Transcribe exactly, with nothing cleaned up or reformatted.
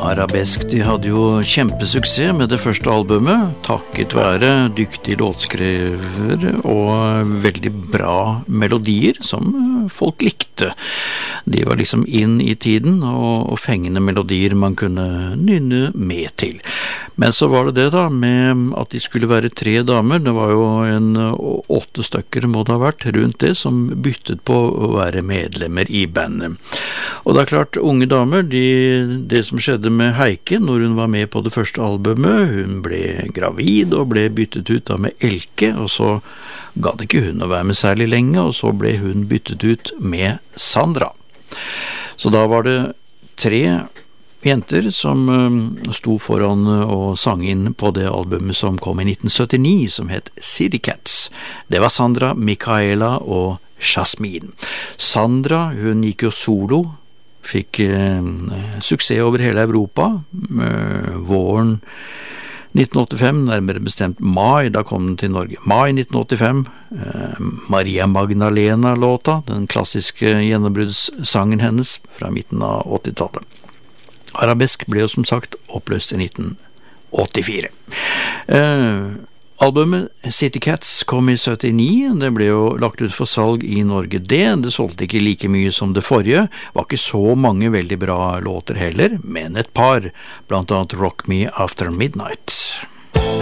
Arabesk, de hadde jo kjempesuksess med det første albumet, takket være dyktig låtskriver og veldig bra melodier som folk likte. De var liksom inn i tiden og, og fengende melodier man kunne nynne med til. Men så var det det da, med at de skulle være tre damer, det var jo en åtte stykker må det ha vært rundt det, som byttet på å være medlemmer i bandet. Og det er klart, unge damer, de, det som skjedde med Heike når hun var med på det første albumet, hun ble gravid og ble byttet ut da med Elke, og så gadd ikke hun å være med særlig lenge, og så ble hun byttet ut med Sandra. Så da var det tre jenter som um, sto foran og sang inn på det albumet som kom i nitten syttini, som het City Cats. Det var Sandra, Michaela og Jasmine. Sandra, hun gikk jo solo, fikk eh, suksess over hele Europa, eh, våren nitten åttifem, nærmere bestemt mai, da kom den til Norge. Mai nitten åttifem, eh, Maria Magdalena-låta, den klassiske gjennombruddssangen hennes fra midten av åttitallet. Arabesk ble jo som sagt oppløst i nitten åttifire. Eh, albumet City Cats kom i syttini, det ble jo lagt ut for salg i Norge det, det solgte ikke like mye som det forrige, var ikke så mange veldig bra låter heller, men et par, blant annet Rock Me After Midnight.